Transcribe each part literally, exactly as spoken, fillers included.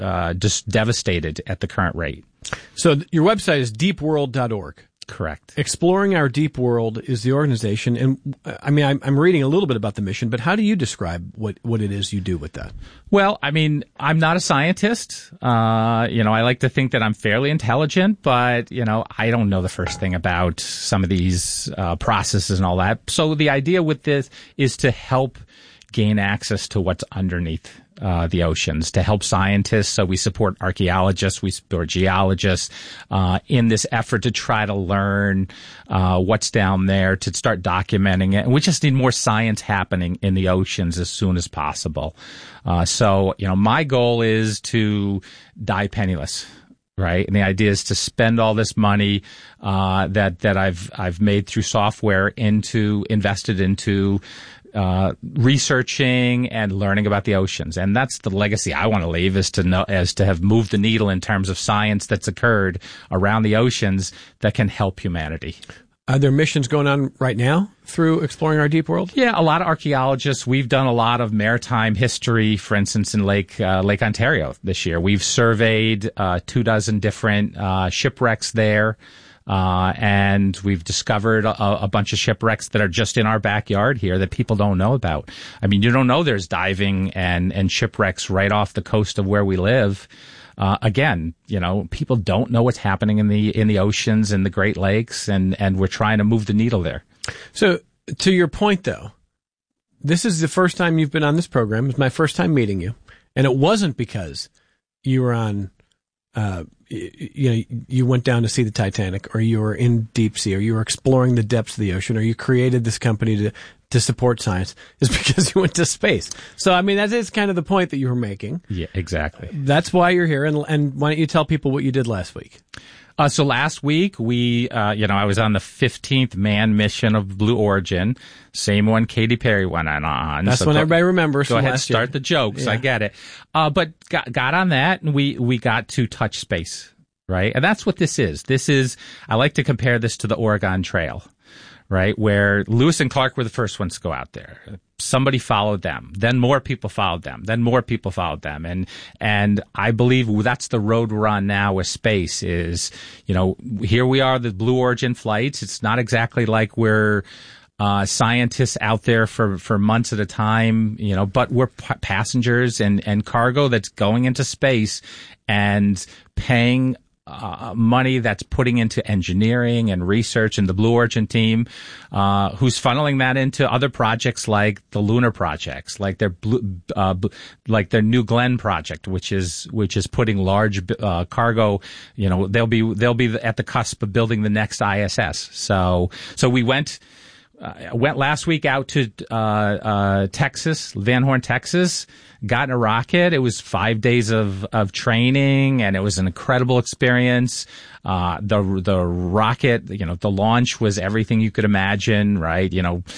uh, just devastated at the current rate. So th- your website is deep world dot org. Correct. Exploring Our Deep World is the organization. And I mean, I'm, I'm reading a little bit about the mission, but how do you describe what, what it is you do with that? Well, I mean, I'm not a scientist. Uh, you know, I like to think that I'm fairly intelligent, but, you know, I don't know the first thing about some of these uh, processes and all that. So the idea with this is to help gain access to what's underneath Uh, the oceans, to help scientists. So we support archaeologists, we support geologists uh, in this effort to try to learn uh, what's down there, to start documenting it. And we just need more science happening in the oceans as soon as possible. Uh, so, you know, my goal is to die penniless. Right, and the idea is to spend all this money uh, that that I've I've made through software into invested into uh, researching and learning about the oceans, and that's the legacy I want to leave, is to know, as to have moved the needle in terms of science that's occurred around the oceans that can help humanity. Are there missions going on right now through Exploring Our Deep World? Yeah, a lot of archaeologists. We've done a lot of maritime history, for instance, in Lake uh, Lake Ontario this year. We've surveyed uh, two dozen different uh, shipwrecks there, uh, and we've discovered a, a bunch of shipwrecks that are just in our backyard here that people don't know about. I mean, you don't know there's diving and, and shipwrecks right off the coast of where we live. Uh, again, you know, people don't know what's happening in the in the oceans and the Great Lakes, and, and we're trying to move the needle there. So, to your point, though, this is the first time you've been on this program. It's my first time meeting you, and it wasn't because you were on, uh, you, you know, you went down to see the Titanic, or you were in deep sea, or you were exploring the depths of the ocean, or you created this company to to support science. Is because you went to space. So, I mean, that is kind of the point that you were making. Yeah, exactly. That's why you're here. And, and why don't you tell people what you did last week? Uh, so last week, we, uh, you know, I was on the fifteenth manned mission of Blue Origin. Same one Katy Perry went on. That's so when go, everybody remembers. Go ahead, last start year. the jokes. Yeah. I get it. Uh, but got, got on that, and we, we got to touch space, right? And that's what this is. This is, I like to compare this to the Oregon Trail, right? Where Lewis and Clark were the first ones to go out there. Somebody followed them. Then more people followed them. Then more people followed them. And, and I believe that's the road we're on now with space is, you know, here we are, the Blue Origin flights. It's not exactly like we're, uh, scientists out there for, for months at a time, you know, but we're p- passengers and, and cargo that's going into space and paying Uh, money that's putting into engineering and research, and the Blue Origin team, uh, who's funneling that into other projects like the lunar projects, like their blue, uh, like their New Glenn project, which is which is putting large uh, cargo. You know, they'll be they'll be at the cusp of building the next I S S. So so we went. I uh, went last week out to uh, uh, Texas, Van Horn, Texas, got in a rocket. It was five days of, of training, and it was an incredible experience. Uh, the the rocket, you know, the launch was everything you could imagine, right? You know,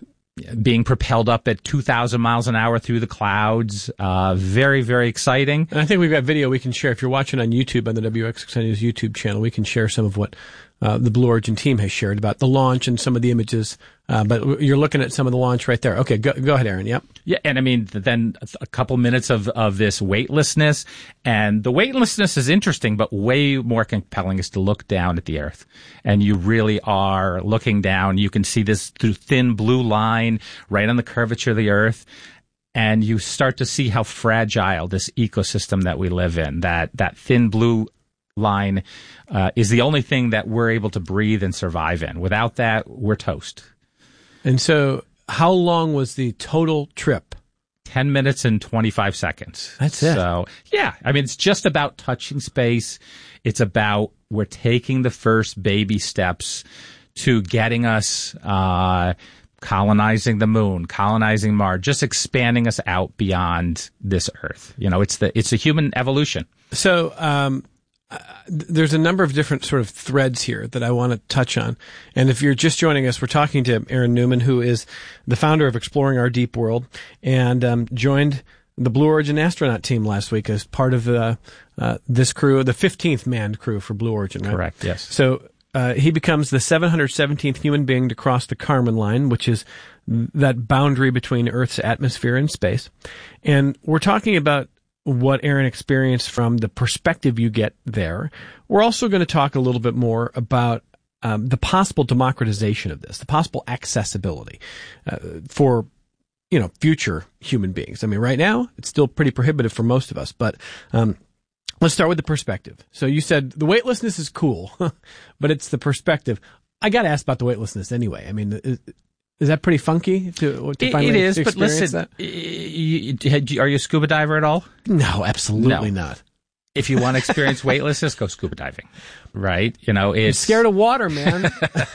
being propelled up at two thousand miles an hour through the clouds. Uh, very, very exciting. And I think we've got video we can share. If you're watching on YouTube, on the W X six News YouTube channel, we can share some of what uh, the Blue Origin team has shared about the launch and some of the images. Uh, but you're looking at some of the launch right there. Okay, go, go ahead, Aaron. Yep. Yeah, and I mean, then a couple minutes of, of this weightlessness. And the weightlessness is interesting, but way more compelling is to look down at the Earth. And you really are looking down. You can see this through thin blue line right on the curvature of the Earth. And you start to see how fragile this ecosystem that we live in, that, that thin blue line uh, is the only thing that we're able to breathe and survive in. Without that, we're toast. And so how long was the total trip? ten minutes and twenty-five seconds. That's it. So, yeah, I mean, it's just about touching space. It's about we're taking the first baby steps to getting us uh, colonizing the moon, colonizing Mars, just expanding us out beyond this Earth. You know, it's the it's a human evolution. So, um, Uh, there's a number of different sort of threads here that I want to touch on. And if you're just joining us, we're talking to Aaron Newman, who is the founder of Exploring Our Deep World, and um, joined the Blue Origin astronaut team last week as part of uh, uh, this crew, the fifteenth manned crew for Blue Origin, right? Correct, yes. So uh, he becomes the seven hundred seventeenth human being to cross the Kármán line, which is that boundary between Earth's atmosphere and space. And we're talking about what Aaron experienced from the perspective you get there. We're also going to talk a little bit more about um, the possible democratization of this, the possible accessibility uh, for, you know, future human beings. I mean, right now, it's still pretty prohibitive for most of us, but um, let's start with the perspective. So you said the weightlessness is cool, but it's the perspective. I got to ask about the weightlessness anyway. I mean, is, is that pretty funky to, to it, finally it is, but listen, that? You, you, are you a scuba diver at all? No, absolutely No. not. If you want to experience weightlessness, go scuba diving, right? You know, it's I'm scared of water, man.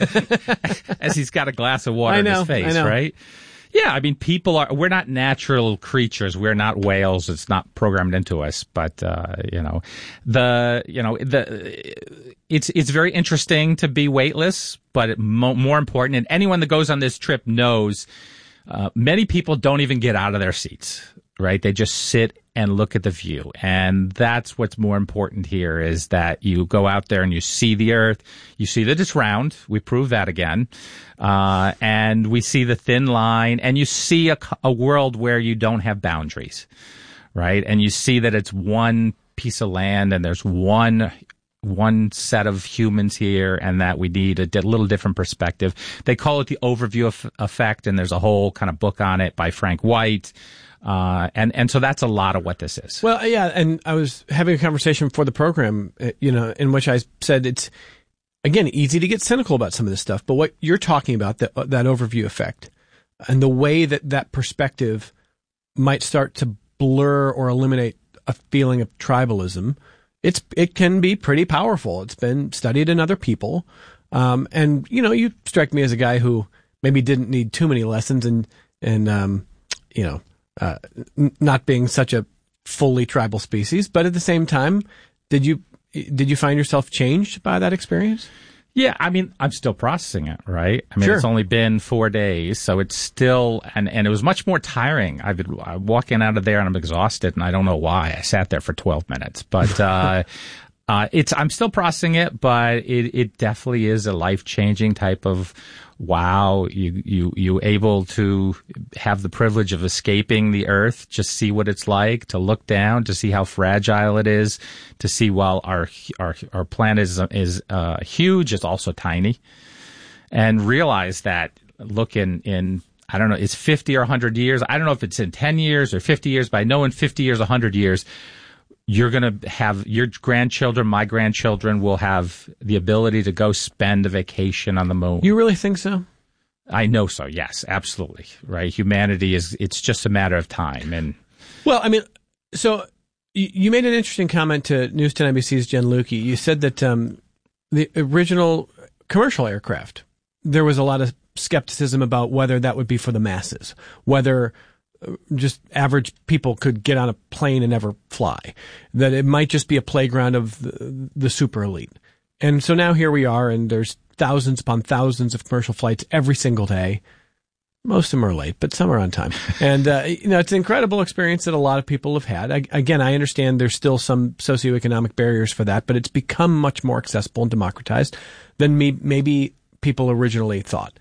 as he's got a glass of water I in know, his face, I know. right? Yeah, I mean, people are, we're not natural creatures. We're not whales. It's not programmed into us. But, uh, you know, the, you know, the, it's, it's very interesting to be weightless, but it, mo- more important, and anyone that goes on this trip knows, uh, many people don't even get out of their seats, right? They just sit and look at the view. And that's what's more important here is that you go out there and you see the earth. You see that it's round. We prove that again. Uh, and we see the thin line, and you see a, a world where you don't have boundaries, right? And you see that it's one piece of land and there's one one set of humans here, and that we need a di- little different perspective. They call it the overview of, effect, and there's a whole kind of book on it by Frank White. Uh, and, and so that's a lot of what this is. Well, yeah, and I was having a conversation before the program, uh, you know, in which I said it's, again, easy to get cynical about some of this stuff, but what you're talking about, that, that overview effect, and the way that that perspective might start to blur or eliminate a feeling of tribalism, it's it can be pretty powerful. It's been studied in other people. Um, and, you know, you strike me as a guy who maybe didn't need too many lessons and, and um, you know, uh, n- not being such a fully tribal species. But at the same time, did you did you find yourself changed by that experience? Yeah, I mean, I'm still processing it, right? I mean, Sure. It's only been four days, so it's still, and, and it was much more tiring. I've been I'm walking out of there and I'm exhausted, and I don't know why. I sat there for twelve minutes, but uh, uh, it's I'm still processing it, but it, it definitely is a life-changing type of wow. You you you able to have the privilege of escaping the earth, just see what it's like, to look down, to see how fragile it is, to see while our our our planet is is uh, huge, it's also tiny, and realize that look in in I don't know, it's fifty or one hundred years. I don't know if it's in ten years or fifty years, but I know in fifty years, one hundred years, you're going to have your grandchildren, my grandchildren will have the ability to go spend a vacation on the moon. You really think so? I know so. Yes, absolutely. Right. Humanity is, it's just a matter of time. And Well, I mean, so you you made an interesting comment to News ten N B C's Jen Lukey. You said that um, the original commercial aircraft, there was a lot of skepticism about whether that would be for the masses, whether just average people could get on a plane and never fly, that it might just be a playground of the, the super elite. And so now here we are, and there's thousands upon thousands of commercial flights every single day. Most of them are late, but some are on time. And, uh, you know, it's an incredible experience that a lot of people have had. I, again, I understand there's still some socioeconomic barriers for that, but it's become much more accessible and democratized than me, maybe people originally thought.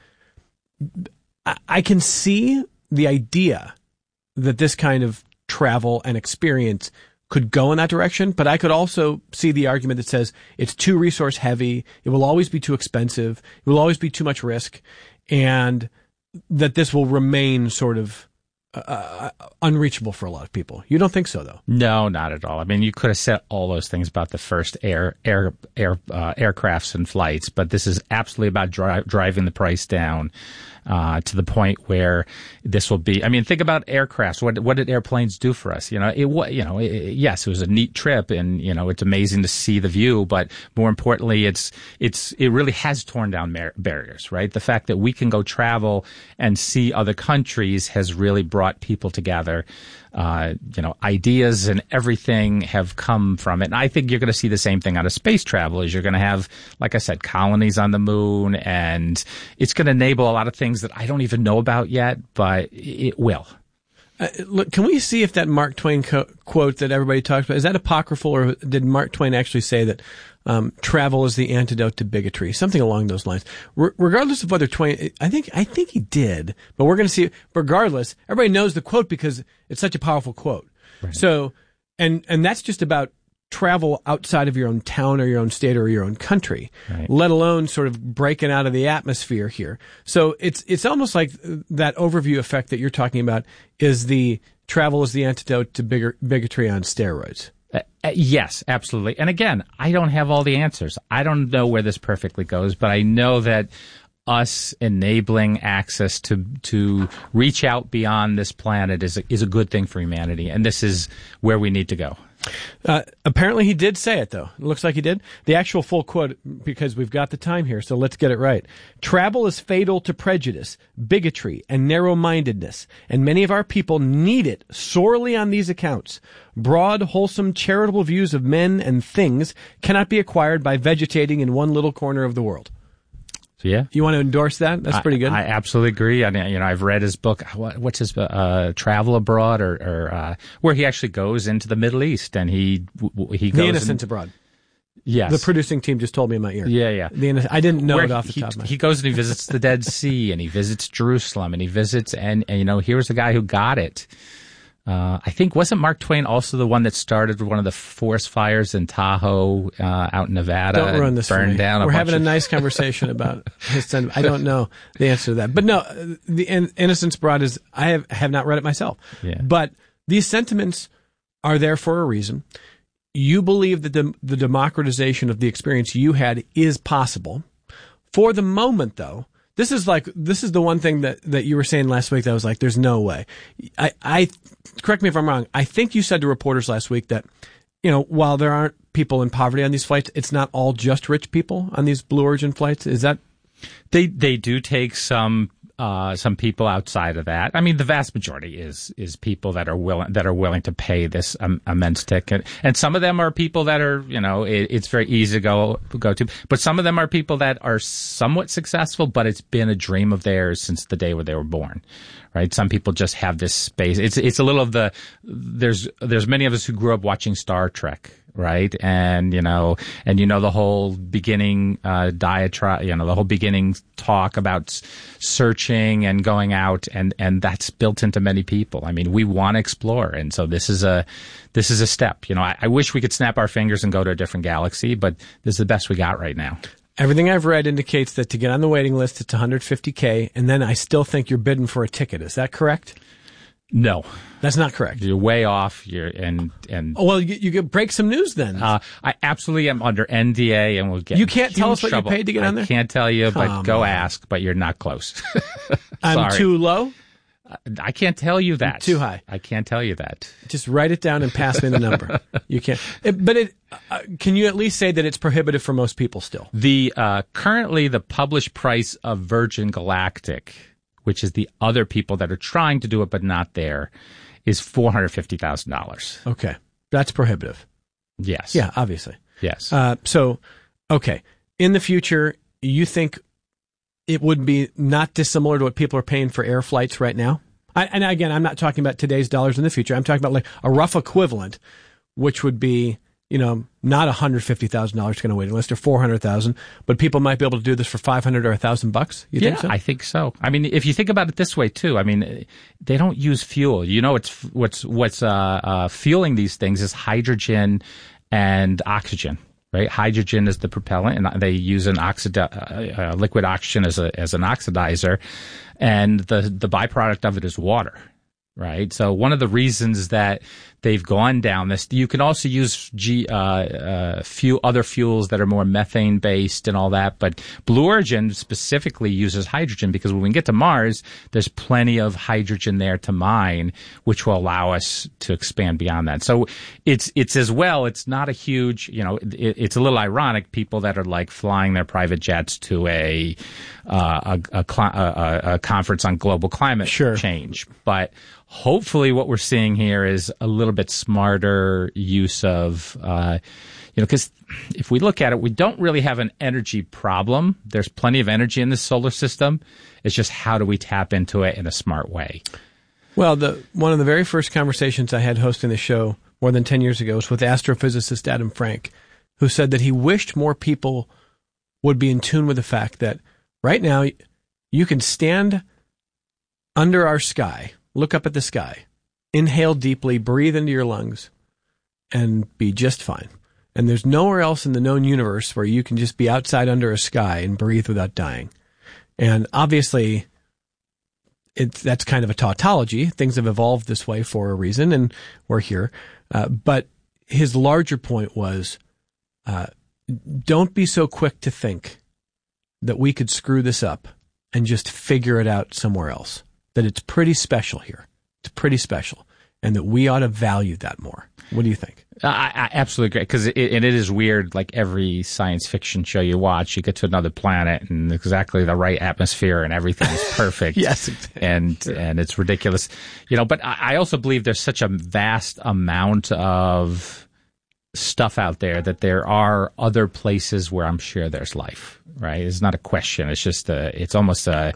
I, I can see the idea that this kind of travel and experience could go in that direction, but I could also see the argument that says it's too resource heavy, it will always be too expensive, it will always be too much risk, and that this will remain sort of uh, unreachable for a lot of people. You don't think so, though? no, not at all. I mean, you could have said all those things about the first air air air uh, aircrafts and flights, but this is absolutely about dri- driving the price down uh, to the point where this will be. I mean, think about aircrafts. What what did airplanes do for us? You know, it was you know, it, yes, it was a neat trip, and you know, it's amazing to see the view. But more importantly, it's it's it really has torn down mar- barriers, right? The fact that we can go travel and see other countries has really brought people together. Uh, you know, ideas and everything have come from it. And I think you're going to see the same thing out of space travel. Is you're going to have, like I said, colonies on the moon, and it's going to enable a lot of things that I don't even know about yet, but it will. Uh, look, can we see if that Mark Twain co- quote that everybody talks about, is that apocryphal, or did Mark Twain actually say that um, travel is the antidote to bigotry? Something along those lines. R- regardless of whether Twain, I think, I think he did, but we're going to see, regardless, everybody knows the quote because it's such a powerful quote. Right. So and and that's just about travel outside of your own town or your own state or your own country, Right. let alone sort of breaking out of the atmosphere here. So it's it's almost like that overview effect that you're talking about is the travel is the antidote to bigger, bigotry on steroids. Uh, uh, yes, absolutely. And again, I don't have all the answers. I don't know where this perfectly goes, but I know that us enabling access to to reach out beyond this planet is a, is a good thing for humanity, and this is where we need to go. Uh, apparently he did say it, though. It looks like he did. The actual full quote, because we've got the time here, so let's get it right. Travel is fatal to prejudice, bigotry, and narrow-mindedness, and many of our people need it sorely on these accounts. Broad, wholesome, charitable views of men and things cannot be acquired by vegetating in one little corner of the world. So yeah, You want to endorse that? That's pretty good. I, I absolutely agree. I mean, you know, I've read his book. What, what's his uh, Travel Abroad, or, or uh, where he actually goes into the Middle East and he he goes The Innocents and, Abroad. Yes, The producing team just told me in my ear. yeah, yeah. The Inno- I didn't know Where it off the he, top of my head. he goes and he visits the Dead Sea and he visits Jerusalem and he visits and, and you know, here's the guy who got it. Uh, I think, wasn't Mark Twain also the one that started one of the forest fires in Tahoe, uh, out in Nevada? Don't ruin this for burned me. down a We're bunch having of- a nice conversation about his son. I don't know the answer to that. But no, uh, the In- Innocents Abroad is, I have, have not read it myself. Yeah. But these sentiments are there for a reason. You believe that the, the democratization of the experience you had is possible. For the moment, though, this is like, this is the one thing that, that you were saying last week that I was like, there's no way. I, I, correct me if I'm wrong. I think you said to reporters last week that, you know, while there aren't people in poverty on these flights, it's not all just rich people on these Blue Origin flights. Is that? They they do take some uh, some people outside of that. I mean, the vast majority is is people that are willing that are willing to pay this um, immense ticket, and some of them are people that are, you know, it, it's very easy to go go to. But some of them are people that are somewhat successful, but it's been a dream of theirs since the day where they were born. Right? Some people just have this space. It's it's a little of the there's there's many of us who grew up watching Star Trek. Right. And, you know, and, you know, the whole beginning, uh, diatribe, you know, the whole beginning talk about s- searching and going out, and, and that's built into many people. I mean, we want to explore. And so this is a, this is a step. You know, I, I wish we could snap our fingers and go to a different galaxy, but this is the best we got right now. Everything I've read indicates that to get on the waiting list, it's one hundred fifty K, and then I still think you're bidding for a ticket. Is that correct? No, That's not correct. you're way off. You're, and, and, Oh, well, you, you could break some news then. Uh, I absolutely am under N D A, and we'll get. You can't tell huge us what you trouble. paid to get on there? I can't tell you, but Come go on. ask. But you're not close. I'm Sorry. too low. I can't tell you that. Too high. I can't tell you that. Just write it down and pass me the number. You can't. It, but it, uh, can you at least say that it's prohibitive for most people still? The uh, currently the published price of Virgin Galactic, which is the other people that are trying to do it but not there, is four hundred fifty thousand dollars. Okay, that's prohibitive. Yes. Yeah, obviously. Yes. Uh, so, okay, in the future, you think it would be not dissimilar to what people are paying for air flights right now? I, and again, I'm not talking about today's dollars in the future. I'm talking about like a rough equivalent, which would be, you know, not one hundred fifty thousand dollars to get on a waiting list or four hundred thousand dollars, but people might be able to do this for five hundred dollars or one thousand bucks. You yeah, think so? I think so. I mean, if you think about it this way too, I mean, they don't use fuel. You know, it's what's what's uh, uh, fueling these things is hydrogen and oxygen. Right, hydrogen is the propellant, and they use an oxidi- uh, uh, liquid oxygen as a as an oxidizer, and the the byproduct of it is water. Right, so one of the reasons that they've gone down this, you can also use G, uh, uh, fuel, other fuels that are more methane based and all that, but Blue Origin specifically uses hydrogen because when we get to Mars, there's plenty of hydrogen there to mine, which will allow us to expand beyond that. So it's it's as well. It's not a huge, you know, it, it's a little ironic. People that are like flying their private jets to a uh, a, a, cli- a, a conference on global climate Sure. change, but hopefully what we're seeing here is a little bit smarter use of, uh, you know, because if we look at it, we don't really have an energy problem. There's plenty of energy in the solar system. It's just how do we tap into it in a smart way? Well, the one of the very first conversations I had hosting the show more than ten years ago was with astrophysicist Adam Frank, who said that he wished more people would be in tune with the fact that right now you can stand under our sky, look up at the sky, inhale deeply, breathe into your lungs, and be just fine. And there's nowhere else in the known universe where you can just be outside under a sky and breathe without dying. And obviously, it's, that's kind of a tautology. Things have evolved this way for a reason, and we're here. Uh, but his larger point was, uh, don't be so quick to think that we could screw this up and just figure it out somewhere else. That it's pretty special here. It's pretty special. And that we ought to value that more. What do you think? I, I absolutely agree, because it, and it is weird. Like every science fiction show you watch, you get to another planet and exactly the right atmosphere and everything is perfect. Yes, exactly. and Sure. and it's ridiculous, you know. But I, I also believe there's such a vast amount of stuff out there that there are other places where I'm sure there's life. Right? It's not a question. It's just a. It's almost a.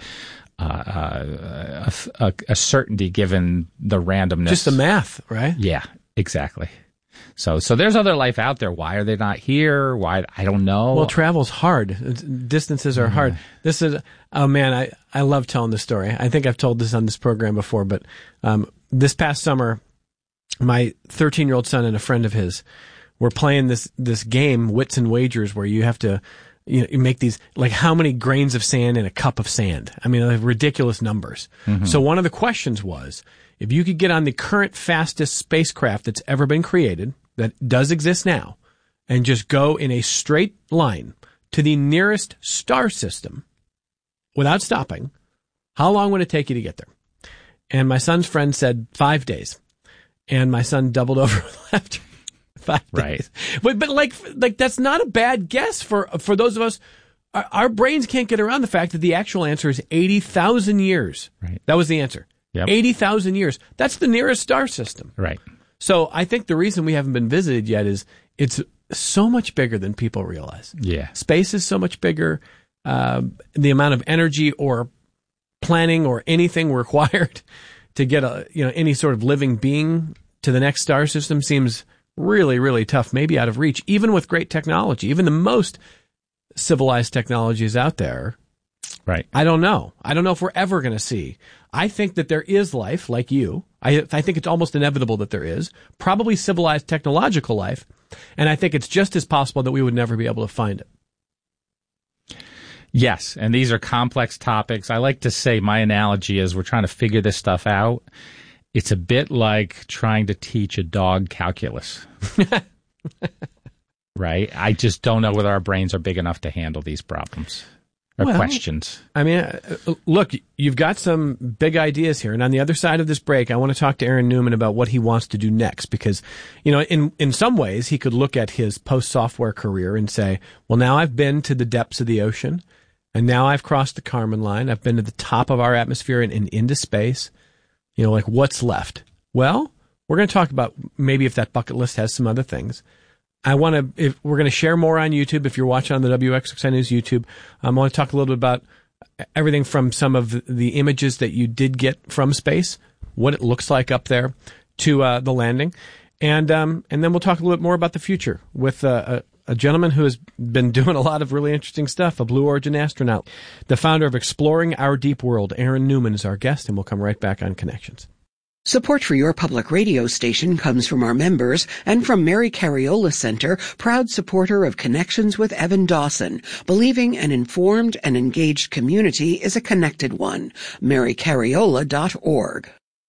Uh, a, a, a certainty given the randomness. Just the math, right? Yeah, exactly. So, so there's other life out there. Why are they not here? Why? I don't know. Well, travel's hard. It's, distances are hard. This is, oh man, I, I love telling this story. I think I've told this on this program before, but, um, this past summer, my thirteen year old son and a friend of his were playing this, this game, Wits and Wagers, where you have to, you know, you make these, like how many grains of sand in a cup of sand. I mean, like ridiculous numbers. Mm-hmm. So one of the questions was, if you could get on the current fastest spacecraft that's ever been created, that does exist now, and just go in a straight line to the nearest star system without stopping, how long would it take you to get there? And my son's friend said five days. And my son doubled over after five right. days. But, but like, like that's not a bad guess for, for those of us. Our, our brains can't get around the fact that the actual answer is eighty thousand years. Right. That was the answer. Yep. eighty thousand years. That's the nearest star system. Right. So I think the reason we haven't been visited yet is it's so much bigger than people realize. Yeah. Space is so much bigger. Uh, the amount of energy or planning or anything required to get a, you know, any sort of living being to the next star system seems really, really tough, maybe out of reach, even with great technology, even the most civilized technologies out there. Right. I don't know. I don't know if we're ever going to see. I think that there is life like you. I, I think it's almost inevitable that there is, probably civilized technological life. And I think it's just as possible that we would never be able to find it. Yes. And these are complex topics. I like to say my analogy is we're trying to figure this stuff out. It's a bit like trying to teach a dog calculus. Right? I just don't know whether our brains are big enough to handle these problems. Or well, questions. I mean, uh, look, you've got some big ideas here. And on the other side of this break, I want to talk to Aaron Newman about what he wants to do next. Because, you know, in, in some ways, he could look at his post-software career and say, well, now I've been to the depths of the ocean. And now I've crossed the Kármán line. I've been to the top of our atmosphere and, and into space. You know, like what's left? Well, we're going to talk about maybe if that bucket list has some other things. I want to, if we're going to share more on YouTube. If you're watching on the W X X I News YouTube, um, I want to talk a little bit about everything from some of the images that you did get from space, what it looks like up there, to uh, the landing, and um, and then we'll talk a little bit more about the future with uh, a, a gentleman who has been doing a lot of really interesting stuff, a Blue Origin astronaut, the founder of Exploring Our Deep World. Aaron Newman is our guest, and we'll come right back on Connections. Support for your public radio station comes from our members and from Mary Cariola Center, proud supporter of Connections with Evan Dawson, believing an informed and engaged community is a connected one. mary cariola dot org.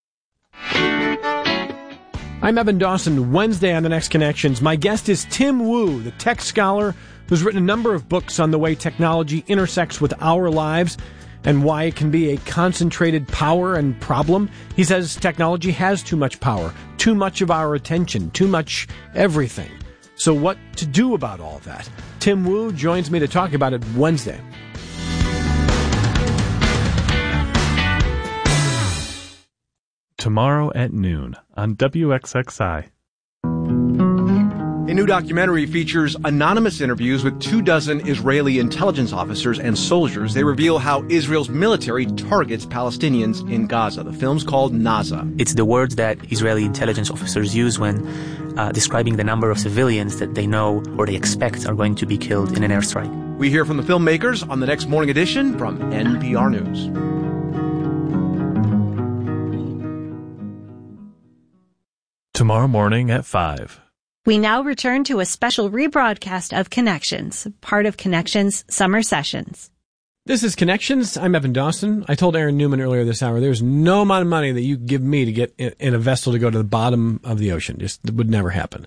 I'm Evan Dawson. Wednesday on The Next Connections, my guest is Tim Wu, the tech scholar who's written a number of books on the way technology intersects with our lives and why it can be a concentrated power and problem. He says technology has too much power, too much of our attention, too much everything. So what to do about all that? Tim Wu joins me to talk about it Wednesday. Tomorrow at noon on W X X I. A new documentary features anonymous interviews with two dozen Israeli intelligence officers and soldiers. They reveal how Israel's military targets Palestinians in Gaza. The film's called Naza. It's the words that Israeli intelligence officers use when uh, describing the number of civilians that they know or they expect are going to be killed in an airstrike. We hear from the filmmakers on the next morning edition from N P R News. Tomorrow morning at five. We now return to a special rebroadcast of Connections, part of Connections Summer Sessions. This is Connections. I'm Evan Dawson. I told Aaron Newman earlier this hour, there's no amount of money that you give me to get in, in a vessel to go to the bottom of the ocean. Just it would never happen.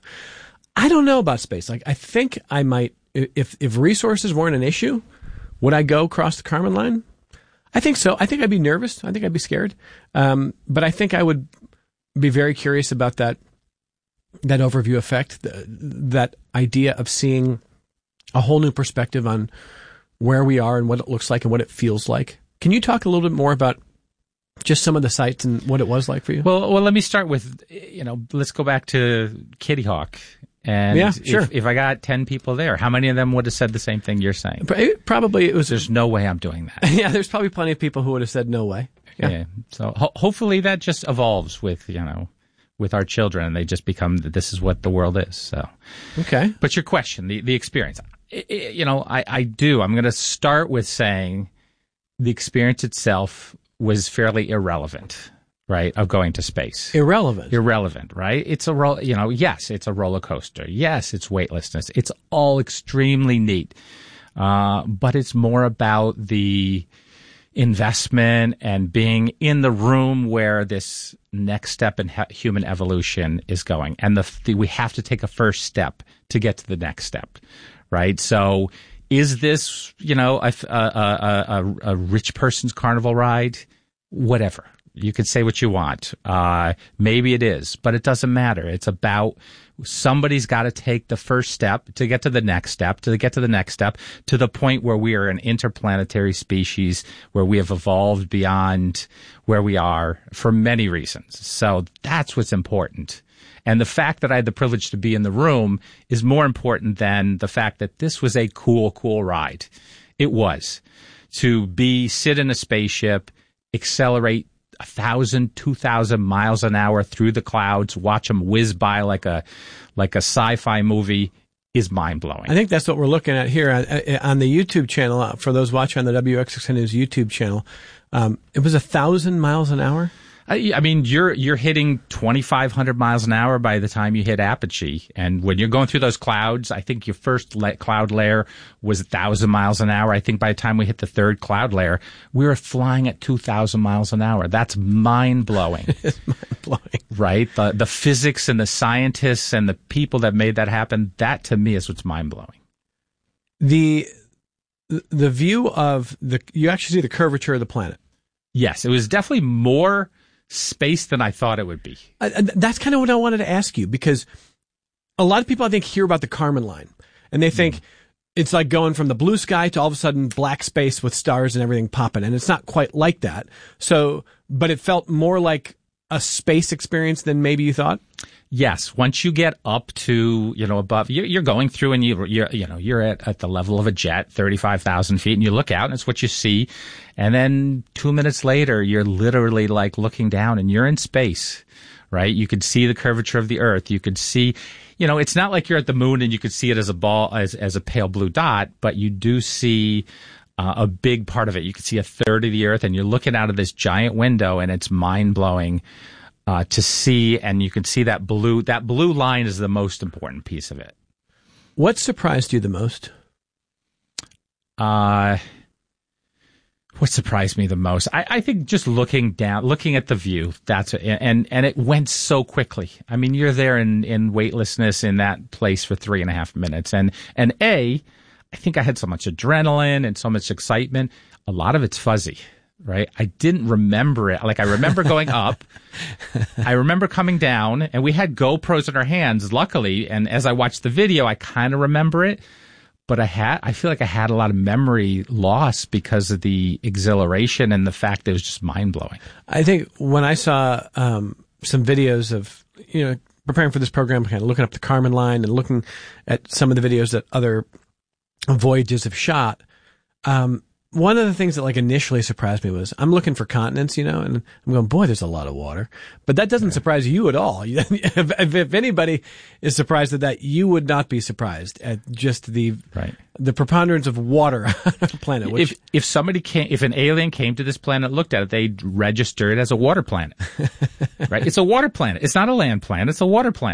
I don't know about space. Like, I think I might, if, if resources weren't an issue, would I go across the Kármán line? I think so. I think I'd be nervous. I think I'd be scared. Um, but I think I would be very curious about that, that overview effect, the, that idea of seeing a whole new perspective on where we are and what it looks like and what it feels like. Can you talk a little bit more about just some of the sites and what it was like for you? Well, well, let me start with, you know, let's go back to Kitty Hawk. And yeah, sure. if, if I got ten people there, how many of them would have said the same thing you're saying? Probably it was. There's no way I'm doing that. Yeah, there's probably plenty of people who would have said no way. Yeah. yeah. So ho- hopefully that just evolves with, you know, with our children, and they just become, this is what the world is. So, okay. But your question, the, the experience, it, it, you know, I, I do. I'm going to start with saying the experience itself was fairly irrelevant. Right, of going to space. Irrelevant. Irrelevant, right? It's a ro- you know, yes, it's a roller coaster. Yes, it's weightlessness. It's all extremely neat. Uh, but it's more about the investment and being in the room where this next step in he- human evolution is going. And the, the we have to take a first step to get to the next step, right? So is this, you know, a, a, a, a, a rich person's carnival ride? Whatever. You could say what you want. Uh, maybe it is, but it doesn't matter. It's about somebody's got to take the first step to get to the next step, to get to the next step, to the point where we are an interplanetary species, where we have evolved beyond where we are for many reasons. So that's what's important. And the fact that I had the privilege to be in the room is more important than the fact that this was a cool, cool ride. It was. To be, sit in a spaceship, accelerate a thousand, two thousand miles an hour through the clouds, watch them whiz by like a, like a sci-fi movie is mind blowing. I think that's what we're looking at here on, on the YouTube channel. For those watching on the W X X News YouTube channel, um, it was a thousand miles an hour. I, I mean, you're you're hitting twenty-five hundred miles an hour by the time you hit apogee, and when you're going through those clouds, I think your first la- cloud layer was a thousand miles an hour. I think by the time we hit the third cloud layer, we were flying at two thousand miles an hour. That's mind blowing. It's mind blowing, right? The the physics and the scientists and the people that made that happen. That to me is what's mind blowing. The the view of the you actually see the curvature of the planet. Yes, it was definitely more space than I thought it would be. Uh, that's kind of what I wanted to ask you, because a lot of people, I think, hear about the Kármán line and they think mm. it's like going from the blue sky to all of a sudden black space with stars and everything popping. And it's not quite like that. So, but it felt more like a space experience than maybe you thought. Yes, once you get up to, you know, above, you're, you're going through and you, you're, you know, you're at, at the level of a jet, thirty-five thousand feet, and you look out and it's what you see. And then two minutes later, you're literally like looking down and you're in space, right? You could see the curvature of the Earth. You could see, you know, it's not like you're at the moon and you could see it as a ball, as, as a pale blue dot, but you do see uh, a big part of it. You can see a third of the Earth and you're looking out of this giant window and it's mind blowing. Uh, to see, and you can see that blue, that blue line is the most important piece of it. What surprised you the most? Uh, what surprised me the most? I, I think just looking down, looking at the view, that's, and, and it went so quickly. I mean, you're there in, in weightlessness in that place for three and a half minutes. And, and A, I think I had so much adrenaline and so much excitement. A lot of it's fuzzy. Right? I didn't remember it. Like, I remember going up. I remember coming down, and we had GoPros in our hands, luckily. And as I watched the video, I kind of remember it. But I had, I feel like I had a lot of memory loss because of the exhilaration and the fact that it was just mind blowing. I think when I saw um, some videos of, you know, preparing for this program, kind of looking up the Kármán line and looking at some of the videos that other voyages have shot, um, one of the things that like initially surprised me was I'm looking for continents, you know, and I'm going, boy, there's a lot of water. But that doesn't surprise you at all. if, if, if anybody is surprised at that, you would not be surprised at just the right. the preponderance of water on the planet. Which, if if somebody came, if an alien came to this planet, looked at it, they'd register it as a water planet. Right? It's a water planet. It's not a land planet. It's a water planet.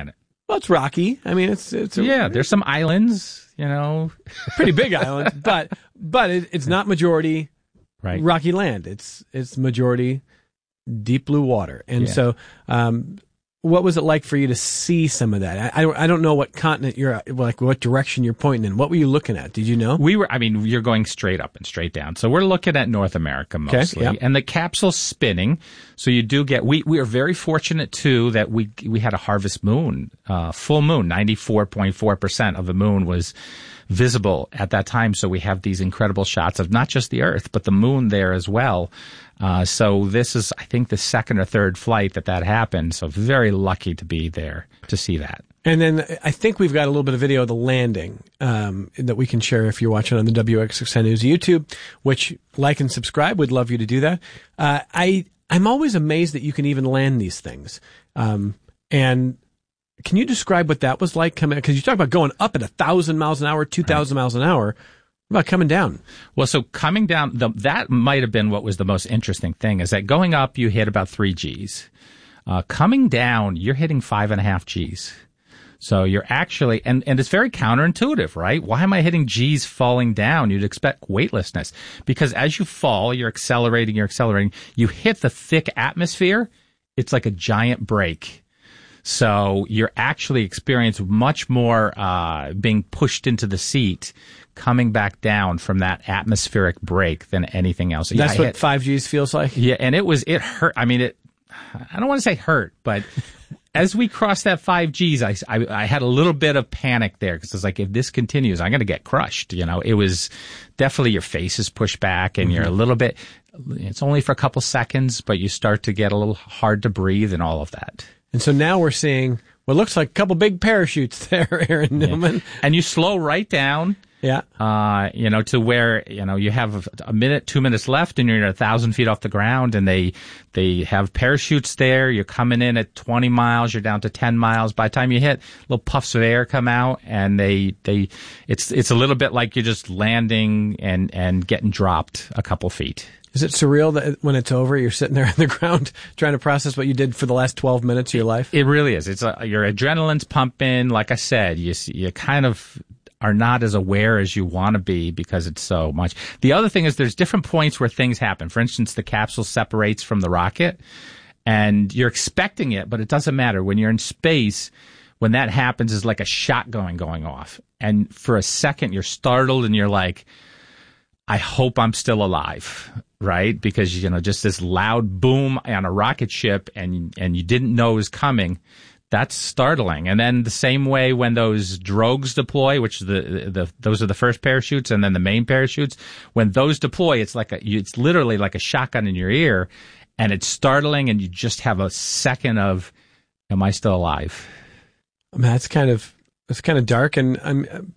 Well, it's rocky. I mean, it's it's a, Yeah, there's some islands, you know. pretty big island, but but it, it's not majority Right. rocky land. It's it's majority deep blue water. And Yeah. so, um, what was it like for you to see some of that? I, I don't I don't know what continent you're like, what direction you're pointing in. What were you looking at? Did you know? We were, I mean, you're going straight up and straight down. So we're looking at North America mostly. yeah. And the capsule's spinning. So you do get, we, we are very fortunate too that we, we had a harvest moon, uh, full moon, ninety-four point four percent of the moon was visible at that time. So we have these incredible shots of not just the Earth, but the moon there as well. Uh, so this is, I think, the second or third flight that that happened. So very lucky to be there to see that. And then I think we've got a little bit of video of the landing um, that we can share if you're watching on the W X X N News YouTube, which like and subscribe. We'd love you to do that. Uh, I, I'm always amazed that you can even land these things. Um, and can you describe what that was like coming? Because you talk about going up at a thousand miles an hour, two thousand miles an hour. What about coming down? Well, so coming down, the, that might have been what was the most interesting thing, is that going up, you hit about three G's. Uh, coming down, you're hitting five and a half G's. So you're actually, and, and it's very counterintuitive, right? Why am I hitting G's falling down? You'd expect weightlessness. Because as you fall, you're accelerating, you're accelerating. You hit the thick atmosphere, it's like a giant brake. So you're actually experiencing much more uh, being pushed into the seat coming back down from that atmospheric brake than anything else. That's yeah, what hit, five G's feels like? Yeah, and it was, it hurt. I mean, it, I don't want to say hurt, but as we crossed that five G's, I, I, I had a little bit of panic there because it's like, if this continues, I'm going to get crushed. You know, it was definitely your face is pushed back and mm-hmm. you're a little bit, it's only for a couple seconds, but you start to get a little hard to breathe and all of that. And so now we're seeing what looks like a couple big parachutes there, Aaron Newman. Yeah. And you slow right down. Yeah. Uh, you know, to where, you know, you have a minute, two minutes left and you're a thousand feet off the ground and they, they have parachutes there. You're coming in at twenty miles. You're down to ten miles. By the time you hit, little puffs of air come out and they, they, it's, it's a little bit like you're just landing and, and getting dropped a couple feet. Is it surreal that when it's over, you're sitting there on the ground trying to process what you did for the last twelve minutes of your life? It really is. It's a, your adrenaline's pumping. Like I said, you, you kind of are not as aware as you want to be because it's so much. The other thing is there's different points where things happen. For instance, the capsule separates from the rocket and you're expecting it, but it doesn't matter. When you're in space, when that happens, is like a shotgun going off. And for a second, you're startled and you're like, I hope I'm still alive, right? Because, you know, just this loud boom on a rocket ship and, and you didn't know it was coming. That's startling. And then the same way when those drogues deploy, which the, the, those are the first parachutes and then the main parachutes, when those deploy, it's like a, it's literally like a shotgun in your ear and it's startling and you just have a second of, am I still alive? I mean, that's kind of, it's kind of dark and I'm,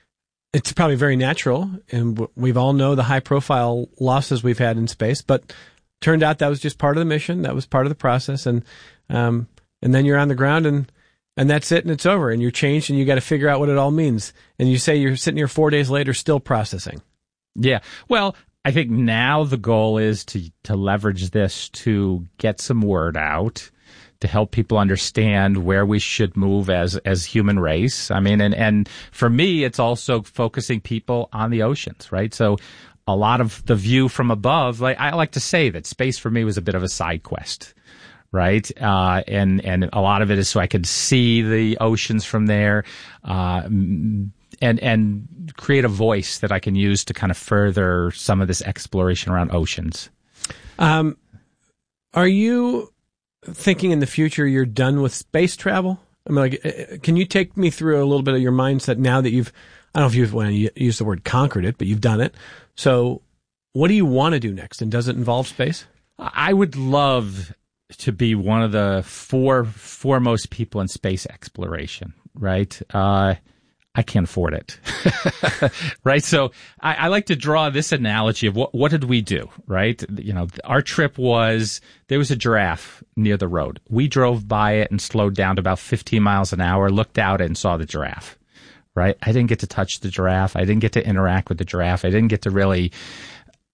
it's probably very natural. And we've all know the high profile losses we've had in space, but turned out that was just part of the mission. That was part of the process. And, um, And then you're on the ground and, and that's it and it's over and you're changed and you got to figure out what it all means. And you say you're sitting here four days later still processing. Yeah. Well, I think now the goal is to, to leverage this to get some word out, to help people understand where we should move as, as human race. I mean, and, and for me, it's also focusing people on the oceans, right? So a lot of the view from above, like I like to say that space for me was a bit of a side quest. Right. Uh, and, and a lot of it is so I could see the oceans from there, uh, and, and create a voice that I can use to kind of further some of this exploration around oceans. Um, are you thinking in the future you're done with space travel? I mean, like, can you take me through a little bit of your mindset now that you've, I don't know if you've, when you use the word conquered it, but you've done it. So what do you want to do next? And does it involve space? I would love to be one of the four foremost people in space exploration, right? Uh, I can't afford it, right? So I, I like to draw this analogy of what, what did we do, right? You know, our trip was, there was a giraffe near the road. We drove by it and slowed down to about fifteen miles an hour, looked out and saw the giraffe, right? I didn't get to touch the giraffe. I didn't get to interact with the giraffe. I didn't get to really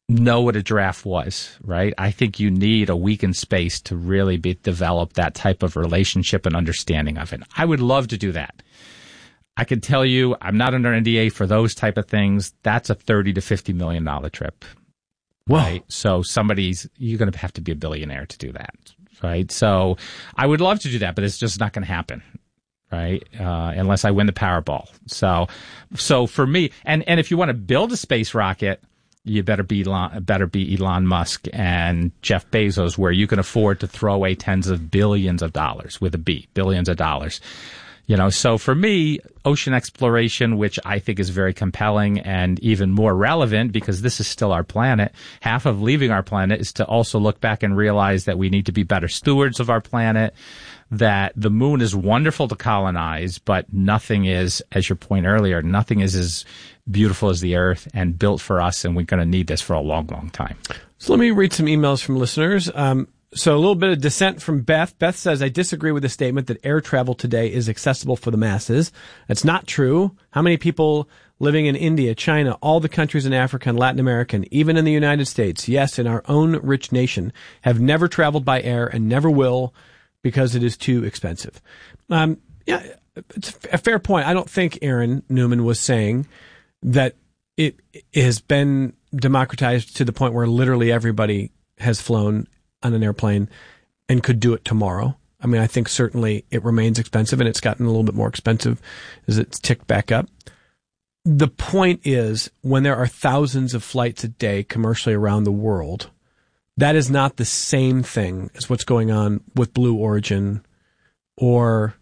know what a giraffe was, right? I think you need a week in space to really be, develop that type of relationship and understanding of it. I would love to do that. I can tell you, I'm not under N D A for those type of things. That's a thirty to fifty million dollar trip. Whoa. Right? So somebody's, you're going to have to be a billionaire to do that, right? So I would love to do that, but it's just not going to happen. Right, uh, unless I win the Powerball. So, so for me, and, and if you want to build a space rocket, you better be Elon, better be Elon Musk and Jeff Bezos, where you can afford to throw away tens of billions of dollars with a B, billions of dollars. You know, so for me, ocean exploration, which I think is very compelling and even more relevant because this is still our planet. Half of leaving our planet is to also look back and realize that we need to be better stewards of our planet, that the moon is wonderful to colonize, but nothing is, as your point earlier, nothing is as beautiful as the Earth and built for us, and we're going to need this for a long, long time. So let me read some emails from listeners. Um, So a little bit of dissent from Beth. Beth says, I disagree with the statement that air travel today is accessible for the masses. That's not true. How many people living in India, China, all the countries in Africa and Latin America, and even in the United States, yes, in our own rich nation, have never traveled by air and never will because it is too expensive. Um, yeah, it's a fair point. I don't think Aaron Newman was saying that it, it has been democratized to the point where literally everybody has flown on an airplane and could do it tomorrow. I mean, I think certainly it remains expensive, and it's gotten a little bit more expensive as it's ticked back up. The point is, when there are thousands of flights a day commercially around the world, that is not the same thing as what's going on with Blue Origin or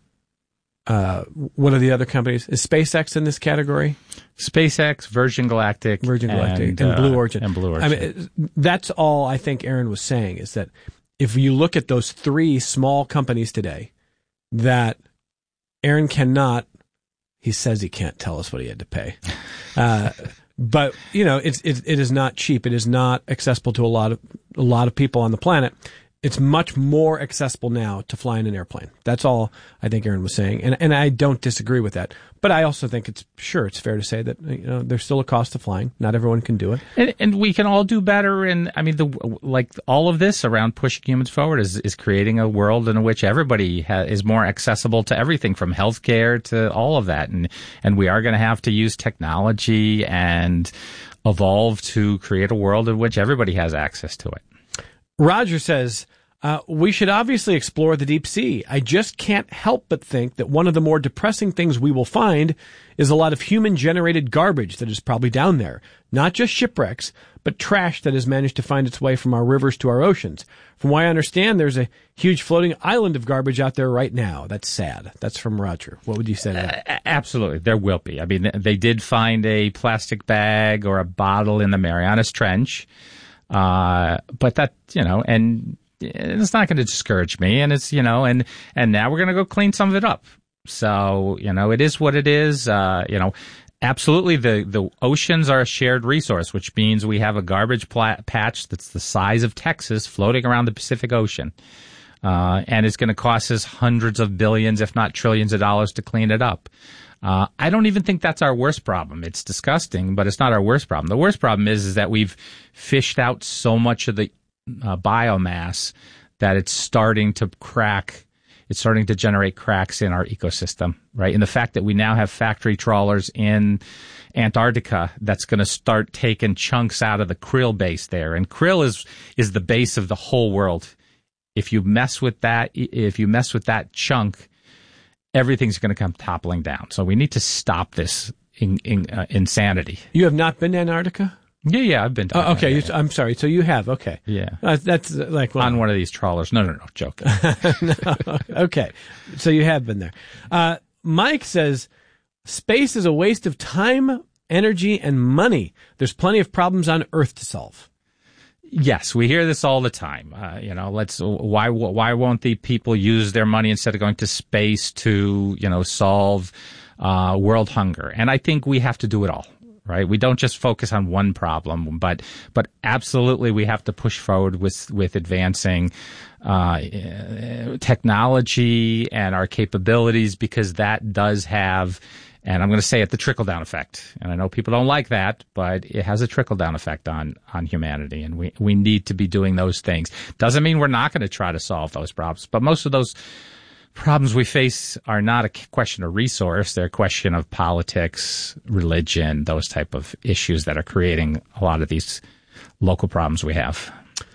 uh, what are the other companies? Is SpaceX in this category? SpaceX, Virgin Galactic, Virgin Galactic, and, and uh, Blue Origin. And Blue Origin. I mean, that's all I think Aaron was saying, is that if you look at those three small companies today, that Aaron cannot, he says he can't tell us what he had to pay. Uh, but, you know, it's, it, it is not cheap. It is not accessible to a lot of, a lot of people on the planet. It's much more accessible now to fly in an airplane. That's all I think Aaron was saying. And, and I don't disagree with that. But I also think it's, sure, it's fair to say that, you know, there's still a cost to flying. Not everyone can do it. And, and we can all do better. And I mean, the, like all of this around pushing humans forward is, is creating a world in which everybody ha- is more accessible to everything from healthcare to all of that. And, and we are going to have to use technology and evolve to create a world in which everybody has access to it. Roger says, uh, we should obviously explore the deep sea. I just can't help but think that one of the more depressing things we will find is a lot of human-generated garbage that is probably down there. Not just shipwrecks, but trash that has managed to find its way from our rivers to our oceans. From what I understand, there's a huge floating island of garbage out there right now. That's sad. That's from Roger. What would you say to that? Uh, absolutely. There will be. I mean, they did find a plastic bag or a bottle in the Marianas Trench. Uh, but that, you know, and it's not going to discourage me. And it's, you know, and, and now we're going to go clean some of it up. So, you know, it is what it is. Uh, you know, absolutely. The, the oceans are a shared resource, which means we have a garbage pla- patch that's the size of Texas floating around the Pacific Ocean. Uh, and it's going to cost us hundreds of billions, if not trillions of dollars to clean it up. Uh, I don't even think that's our worst problem. It's disgusting, but it's not our worst problem. The worst problem is, is that we've fished out so much of the uh, biomass that it's starting to crack. It's starting to generate cracks in our ecosystem, right? And the fact that we now have factory trawlers in Antarctica that's going to start taking chunks out of the krill base there. And krill is, is the base of the whole world. If you mess with that, if you mess with that chunk, everything's going to come toppling down. So we need to stop this in, in, uh, insanity. You have not been to Antarctica? Yeah, yeah, I've been to oh, okay, yeah, you, yeah. I'm sorry. So you have, okay. Yeah. Uh, that's uh, like... Well, on one of these trawlers. No, no, no, joking. no, okay, so you have been there. Uh, Mike says, space is a waste of time, energy, and money. There's plenty of problems on Earth to solve. Yes, we hear this all the time. Uh, you know, let's why why won't the people use their money instead of going to space to, you know, solve uh, world hunger? And I think we have to do it all, right? We don't just focus on one problem, but but absolutely we have to push forward with with advancing uh, technology and our capabilities, because that does have And I'm going to say it, the trickle-down effect. And I know people don't like that, but it has a trickle-down effect on, on humanity. And we, we need to be doing those things. Doesn't mean we're not going to try to solve those problems, but most of those problems we face are not a question of resource. They're a question of politics, religion, those type of issues that are creating a lot of these local problems we have.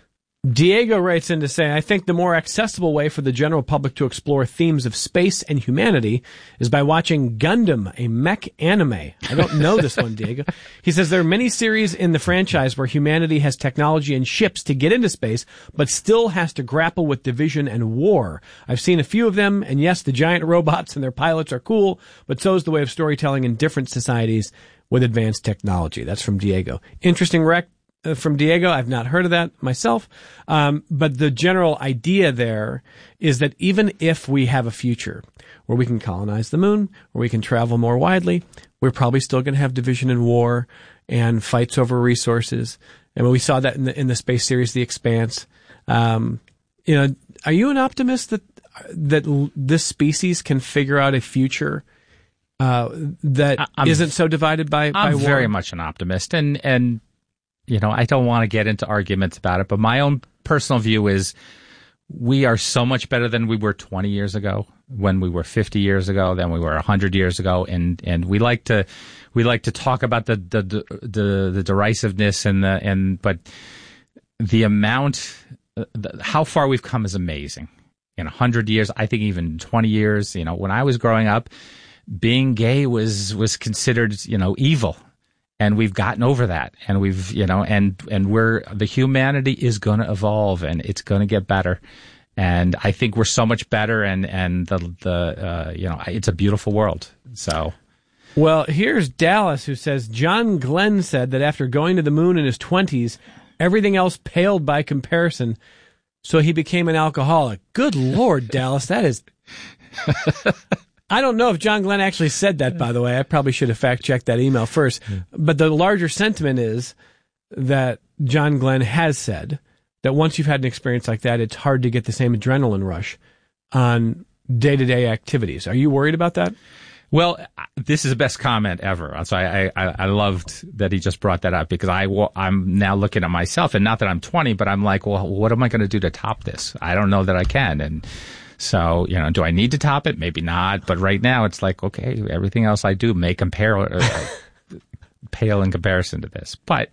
Diego writes in to say, I think the more accessible way for the general public to explore themes of space and humanity is by watching Gundam, a mech anime. I don't know this one, Diego. He says there are many series in the franchise where humanity has technology and ships to get into space, but still has to grapple with division and war. I've seen a few of them, and yes, the giant robots and their pilots are cool, but so is the way of storytelling in different societies with advanced technology. That's from Diego. Interesting rec. From Diego. I've not heard of that myself. Um, but the general idea there is that even if we have a future where we can colonize the moon, where we can travel more widely, we're probably still going to have division and war and fights over resources. And we saw that in the, in the space series, The Expanse. Um, you know, are you an optimist that, that this species can figure out a future uh, that I'm, isn't so divided by, by I'm war? very much an optimist. And, and, you know, I don't want to get into arguments about it, but my own personal view is we are so much better than we were twenty years ago, when we were fifty years ago, than we were one hundred years ago. And, and we like to, we like to talk about the, the, the, the derisiveness and the, and, but the amount, the, how far we've come is amazing. In one hundred years, I think even twenty years, you know, when I was growing up, being gay was, was considered, you know, evil. And we've gotten over that, and we've, you know, and, and we're, the humanity is going to evolve, and it's going to get better. And I think we're so much better, and, and the, the, uh, you know, it's a beautiful world. So. Well, here's Dallas, who says, John Glenn said that after going to the moon in his twenties, everything else paled by comparison, so he became an alcoholic. Good Lord, Dallas, that is... I don't know if John Glenn actually said that, by the way. I probably should have fact-checked that email first. Yeah. But the larger sentiment is that John Glenn has said that once you've had an experience like that, it's hard to get the same adrenaline rush on day-to-day activities. Are you worried about that? Well, this is the best comment ever. So I, I, I loved that he just brought that up, because I, I'm now looking at myself, and not that I'm twenty, but I'm like, well, what am I going to do to top this? I don't know that I can. And so, you know, do I need to top it? Maybe not. But right now it's like, okay, everything else I do may compare, uh, pale in comparison to this. But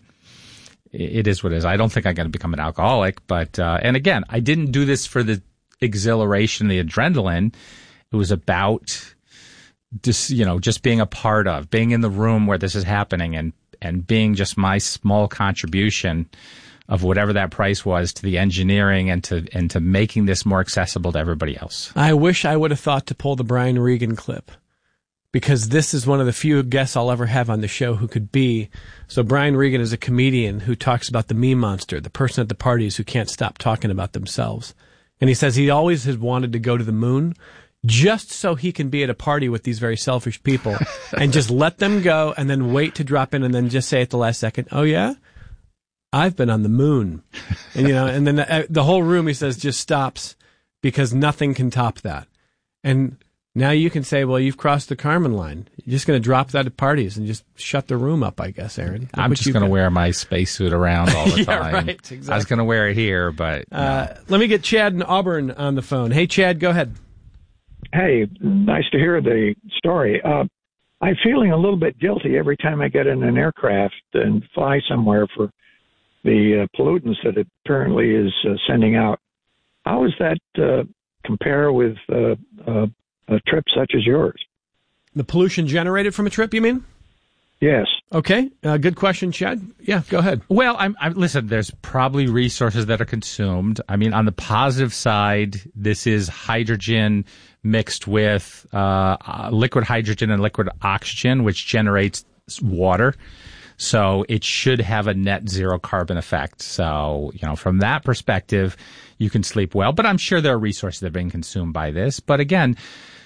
it is what it is. I don't think I'm going to become an alcoholic. But, uh, and again, I didn't do this for the exhilaration, the adrenaline. It was about just, you know, just being a part of, being in the room where this is happening, and, and being just my small contribution of whatever that price was to the engineering and to and to making this more accessible to everybody else. I wish I would have thought to pull the Brian Regan clip, because this is one of the few guests I'll ever have on the show who could be. So Brian Regan is a comedian who talks about the meme monster, the person at the parties who can't stop talking about themselves. And he says he always has wanted to go to the moon just so he can be at a party with these very selfish people and just let them go and then wait to drop in and then just say at the last second, oh yeah? I've been on the moon. And, you know, and then the, the whole room, he says, just stops, because nothing can top that. And now you can say, well, you've crossed the Kármán line. You're just going to drop that at parties and just shut the room up, I guess, Aaron. Look I'm just going to wear my spacesuit around all the yeah, time. Right, exactly. I was going to wear it here, but no. uh, let me get Chad in Auburn on the phone. Hey, Chad, go ahead. Hey, nice to hear the story. Uh, I'm feeling a little bit guilty every time I get in an aircraft and fly somewhere for the uh, pollutants that it apparently is uh, sending out. How does that uh, compare with uh, uh, a trip such as yours? The pollution generated from a trip, you mean? Yes. Okay. Uh, good question, Chad. Yeah, go ahead. Well, I'm, I'm, listen, there's probably resources that are consumed. I mean, on the positive side, this is hydrogen mixed with uh, uh, liquid hydrogen and liquid oxygen, which generates water. So it should have a net zero carbon effect. So, you know, from that perspective, you can sleep well. But I'm sure there are resources that are being consumed by this. But again,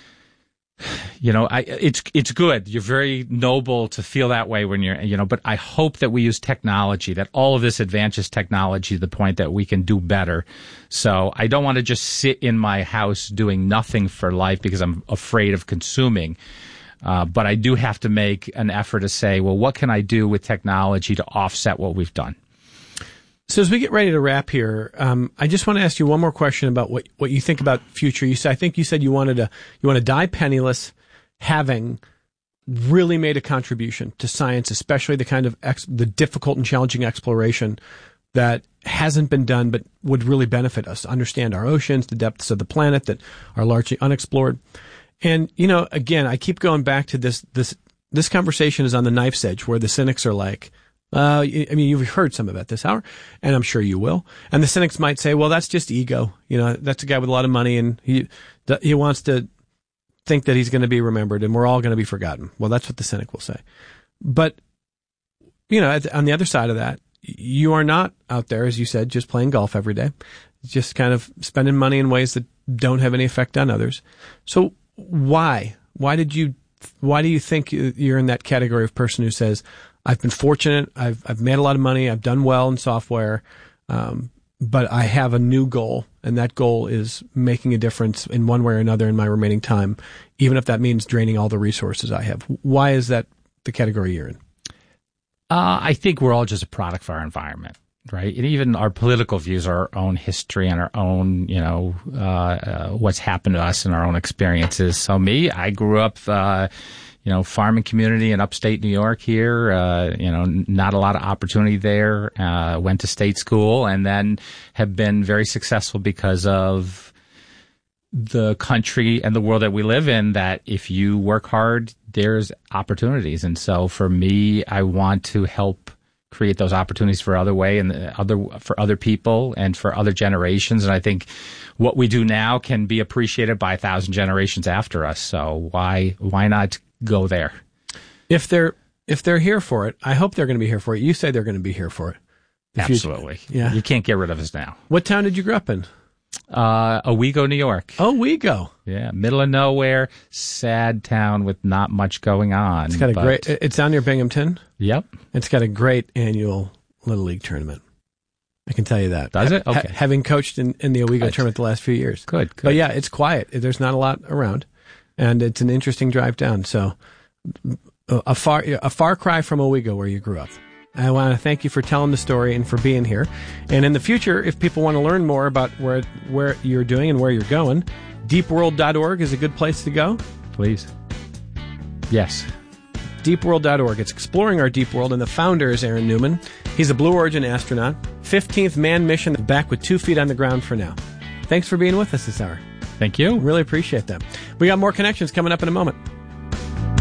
you know, I, it's it's good. You're very noble to feel that way when you're, you know, but I hope that we use technology, that all of this advances technology to the point that we can do better. So I don't want to just sit in my house doing nothing for life because I'm afraid of consuming. Uh, but I do have to make an effort to say, well, what can I do with technology to offset what we've done? So as we get ready to wrap here, um, I just want to ask you one more question about what, what you think about future. You said, I think you said you wanted to, you want to die penniless, having really made a contribution to science, especially the kind of ex, the difficult and challenging exploration that hasn't been done, but would really benefit us, understand our oceans, the depths of the planet that are largely unexplored. And, you know, again, I keep going back to this, this, this conversation is on the knife's edge where the cynics are like, Uh, I mean, you've heard some of it this hour, and I'm sure you will. And the cynics might say, well, that's just ego. You know, that's a guy with a lot of money, and he he wants to think that he's going to be remembered, and we're all going to be forgotten. Well, that's what the cynic will say. But, you know, on the other side of that, you are not out there, as you said, just playing golf every day, just kind of spending money in ways that don't have any effect on others. So why? Why did you, why do you think you're in that category of person who says, I've been fortunate. I've I've made a lot of money. I've done well in software, um, but I have a new goal, and that goal is making a difference in one way or another in my remaining time, even if that means draining all the resources I have. Why is that the category you're in? Uh, I think we're all just a product of our environment, right? And even our political views, our own history, and our own, you know, uh, uh, what's happened to us and our own experiences. So me, I grew up. Uh, You know, farming community in upstate New York here, uh, you know, not a lot of opportunity there, uh, went to state school and then have been very successful because of the country and the world that we live in, that if you work hard, there's opportunities. And so for me, I want to help create those opportunities for other way and other, for other people and for other generations. And I think what we do now can be appreciated by a thousand generations after us. So why, why not go there? If they're if they're here for it, I hope they're going to be here for it. You say they're going to be here for it. If Absolutely. You, yeah. You can't get rid of us now. What town did you grow up in? Uh, Owego, New York. Owego. Yeah, middle of nowhere, sad town with not much going on. It's got a but, great. It's down near Binghamton. Yep. It's got a great annual Little League tournament. I can tell you that. Does it? Okay. Ha- having coached in, in the Owego good. tournament the last few years. Good, good. But yeah, it's quiet. There's not a lot around, and it's an interesting drive down. So a far a far cry from Owego, where you grew up. I want to thank you for telling the story and for being here. And in the future, if people want to learn more about where where you're doing and where you're going, deep world dot org is a good place to go. Please. Yes. deep world dot org. It's exploring our deep world, and the founder is Aaron Newman. He's a Blue Origin astronaut, fifteenth manned mission, back with two feet on the ground for now. Thanks for being with us this hour. Thank you. Really appreciate that. We got more connections coming up in a moment.